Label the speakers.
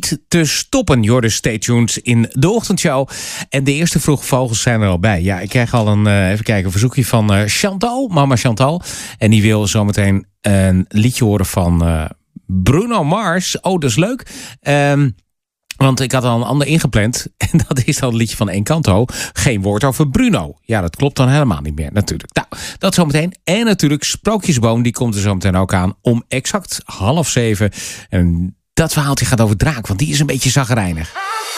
Speaker 1: niet te stoppen. Jorden, stay tuned in de ochtendshow. En de eerste vroege vogels zijn er al bij. Ja, ik krijg al een verzoekje van Chantal, mama Chantal. En die wil zometeen een liedje horen van Bruno Mars. Oh, dat is leuk. Want ik had al een ander ingepland. En dat is dan het liedje van Encanto. Geen woord over Bruno. Ja, dat klopt dan helemaal niet meer natuurlijk. Nou, dat zometeen. En natuurlijk Sprookjesboom. Die komt er zometeen ook aan om exact 6:30. En dat verhaaltje gaat over Draak. Want die is een beetje chagrijnig.